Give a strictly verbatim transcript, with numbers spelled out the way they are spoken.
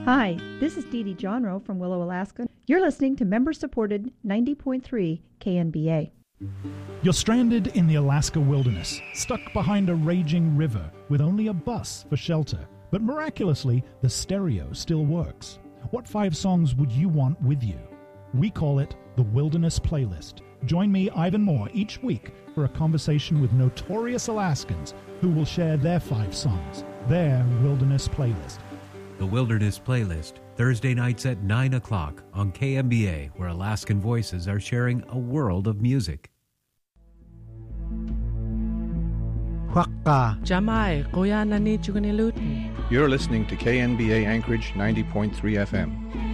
Hi, this is Dee Dee Johnrow from Willow, Alaska. You're listening to member-supported ninety point three K N B A. You're stranded in the Alaska wilderness, stuck behind a raging river with only a bus for shelter. But miraculously, the stereo still works. What five songs would you want with you? We call it the Wilderness Playlist. Join me, Ivan Moore, each week for a conversation with notorious Alaskans who will share their five songs, their Wilderness Playlist. The Wilderness Playlist, Thursday nights at nine o'clock on K M B A, where Alaskan voices are sharing a world of music. Jamai, Koya Nani Chuganilutin. You're listening to K N B A Anchorage ninety point three F M.